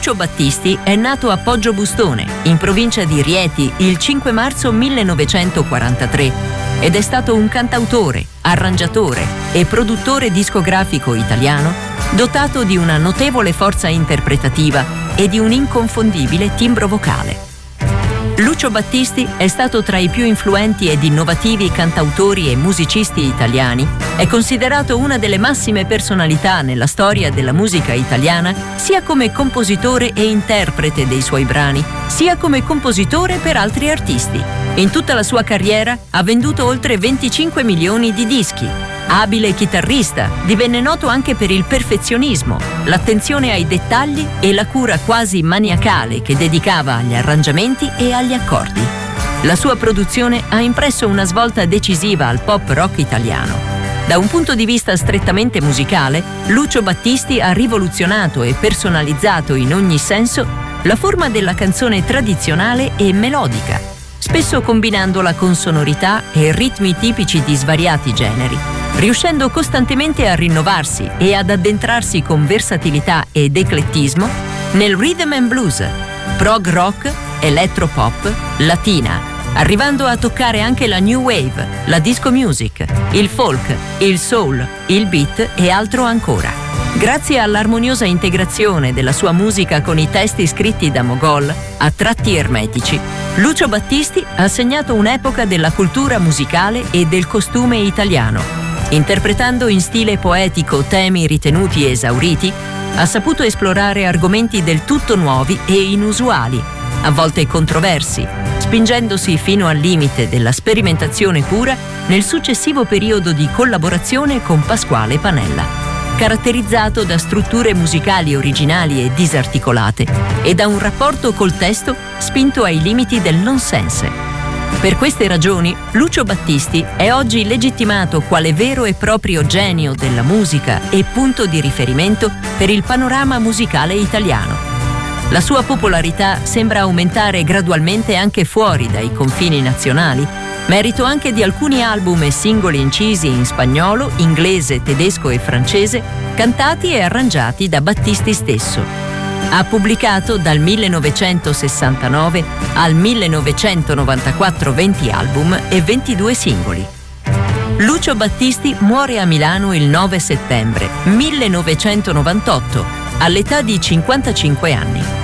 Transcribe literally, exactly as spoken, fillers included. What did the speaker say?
Lucio Battisti è nato a Poggio-Bustone, in provincia di Rieti, il cinque marzo millenovecentoquarantatré ed è stato un cantautore, arrangiatore e produttore discografico italiano dotato di una notevole forza interpretativa e di un inconfondibile timbro vocale. Lucio Battisti è stato tra i più influenti ed innovativi cantautori e musicisti italiani. È considerato una delle massime personalità nella storia della musica italiana, sia come compositore e interprete dei suoi brani, sia come compositore per altri artisti. In tutta la sua carriera ha venduto oltre venticinque milioni di dischi. Abile chitarrista, divenne noto anche per il perfezionismo, l'attenzione ai dettagli e la cura quasi maniacale che dedicava agli arrangiamenti e agli accordi. La sua produzione ha impresso una svolta decisiva al pop rock italiano. Da un punto di vista strettamente musicale, Lucio Battisti ha rivoluzionato e personalizzato in ogni senso la forma della canzone tradizionale e melodica, spesso combinandola con sonorità e ritmi tipici di svariati generi, riuscendo costantemente a rinnovarsi e ad addentrarsi con versatilità ed eclettismo nel rhythm and blues, prog rock, elettropop, latina, arrivando a toccare anche la new wave, la disco music, il folk, il soul, il beat e altro ancora. Grazie all'armoniosa integrazione della sua musica con i testi scritti da Mogol, a tratti ermetici, Lucio Battisti ha segnato un'epoca della cultura musicale e del costume italiano. Interpretando in stile poetico temi ritenuti esauriti, ha saputo esplorare argomenti del tutto nuovi e inusuali, a volte controversi, spingendosi fino al limite della sperimentazione pura nel successivo periodo di collaborazione con Pasquale Panella, caratterizzato da strutture musicali originali e disarticolate e da un rapporto col testo spinto ai limiti del nonsense. Per queste ragioni, Lucio Battisti è oggi legittimato quale vero e proprio genio della musica e punto di riferimento per il panorama musicale italiano. La sua popolarità sembra aumentare gradualmente anche fuori dai confini nazionali, merito anche di alcuni album e singoli incisi in spagnolo, inglese, tedesco e francese, cantati e arrangiati da Battisti stesso. Ha pubblicato dal millenovecentosessantanove al millenovecentonovantaquattro venti album e ventidue singoli. Lucio Battisti muore a Milano il nove settembre millenovecentonovantotto, all'età di cinquantacinque anni.